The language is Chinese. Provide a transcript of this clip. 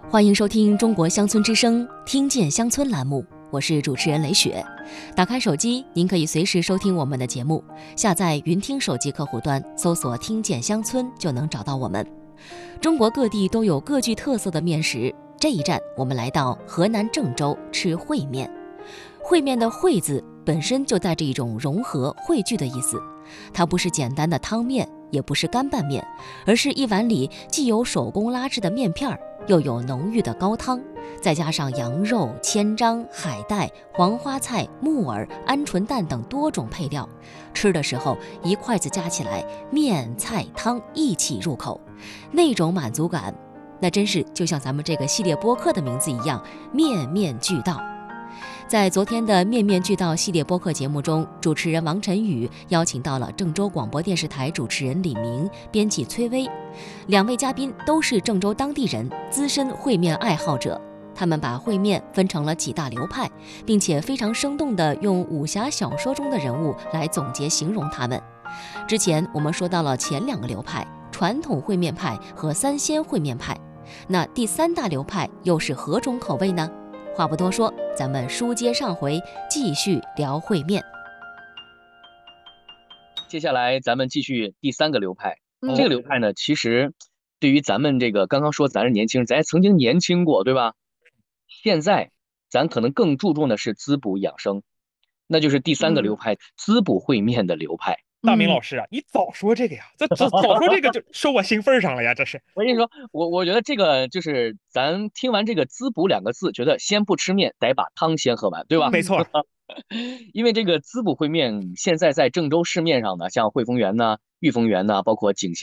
欢迎收听中国乡村之声听见乡村栏目，我是主持人雷雪。打开手机，您可以随时收听我们的节目，下载云听手机客户端，搜索听见乡村就能找到我们。中国各地都有各具特色的面食，这一站我们来到河南郑州吃烩面。烩面的烩字本身就带着一种融合汇聚的意思，它不是简单的汤面，也不是干拌面，而是一碗里既有手工拉制的面片，又有浓郁的高汤，再加上羊肉、千张、海带、黄花菜、木耳、鹌鹑蛋等多种配料，吃的时候一筷子夹起来，面菜汤一起入口，那种满足感，那真是就像咱们这个系列播客的名字一样，面面俱到。在昨天的面面俱到系列播客节目中，主持人王晨宇邀请到了郑州广播电视台主持人李明、编辑崔薇，两位嘉宾都是郑州当地人，资深烩面爱好者。他们把烩面分成了几大流派，并且非常生动地用武侠小说中的人物来总结形容他们。之前我们说到了前两个流派，传统烩面派和三鲜烩面派，那第三大流派又是何种口味呢？话不多说，咱们书接上回，继续聊烩面。 接下来咱们继续第三个流派。这个流派呢，其实对于咱们这个刚刚说咱是年轻人，咱曾经年轻过，对吧？现在咱可能更注重的是滋补养生，那就是第三个流派，滋补烩面的流派。 大明老师啊，你早说这个呀，早说这个就说我心份上了呀，这是。 我跟你说，我觉得这个就是咱听完这个滋补两个字，觉得先不吃面，得把汤先喝完，对吧？ 没错。 因为这个滋补烩面现在在郑州市面上呢，像汇丰园呢、裕丰园呢，包括景